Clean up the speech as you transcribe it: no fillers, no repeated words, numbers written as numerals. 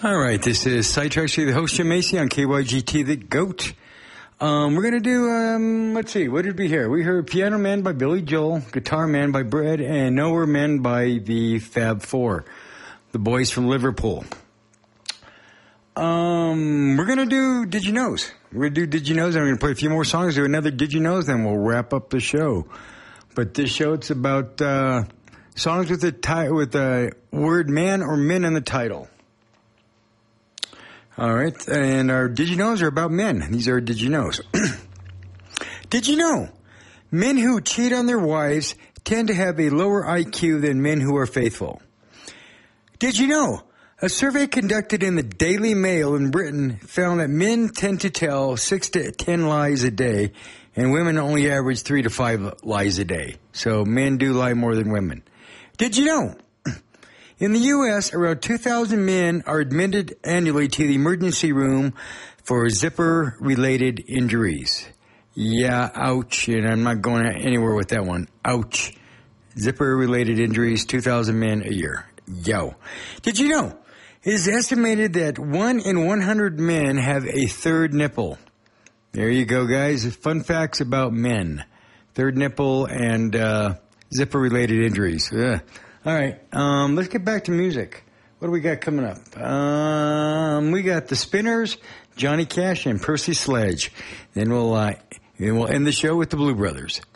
All right, this is Sidetrack City, the host, Jim Macy, on KYGT, The Goat. We're going to do, let's see, what did we hear? We heard Piano Man by Billy Joel, Guitar Man by Bread, and Nowhere Men by the Fab Four, the boys from Liverpool. We're going to do Did You Knows? We're going to do Did You Knows, and we're going to play a few more songs, do another Did You Knows, then we'll wrap up the show. But this show, it's about songs with the word man or men in the title. All right, and our Did You Knows are about men. These are Did You Knows. Did you know men who cheat on their wives tend to have a lower IQ than men who are faithful? Did you know a survey conducted in the Daily Mail in Britain found that men tend to tell 6 to 10 lies a day, and women only average 3 to 5 lies a day. So men do lie more than women. Did you know? In the U.S., around 2,000 men are admitted annually to the emergency room for zipper-related injuries. Yeah, ouch, and I'm not going anywhere with that one. Ouch. Zipper-related injuries, 2,000 men a year. Yo. Did you know? It is estimated that 1 in 100 men have a third nipple. There you go, guys. Fun facts about men. Third nipple and zipper-related injuries. Ugh. All right, let's get back to music. What do we got coming up? We got the Spinners, Johnny Cash, and Percy Sledge. Then we'll end the show with the Blue Brothers.